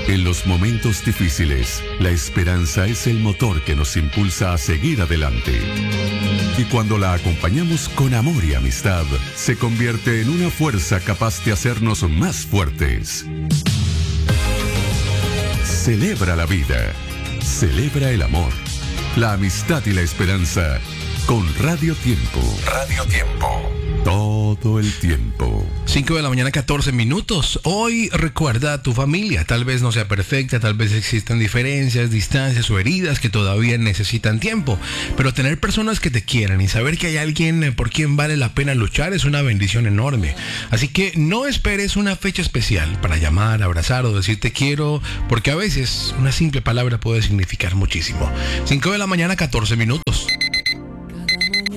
En los momentos difíciles, la esperanza es el motor que nos impulsa a seguir adelante. Y cuando la acompañamos con amor y amistad, se convierte en una fuerza capaz de hacernos más fuertes. Celebra la vida, celebra el amor, la amistad y la esperanza con Radio Tiempo. Radio Tiempo. Todo el tiempo. 5 de la mañana, 14 minutos. Hoy recuerda a tu familia. Tal vez no sea perfecta, tal vez existan diferencias, distancias o heridas que todavía necesitan tiempo. Pero tener personas que te quieran y saber que hay alguien por quien vale la pena luchar es una bendición enorme. Así que no esperes una fecha especial para llamar, abrazar o decir te quiero, porque a veces una simple palabra puede significar muchísimo. 5 de la mañana, 14 minutos.